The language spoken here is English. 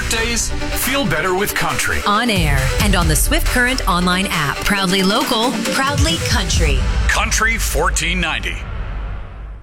Weekdays, feel better with country. On air and on the Swift Current online app. Proudly local, proudly country. Country 1490.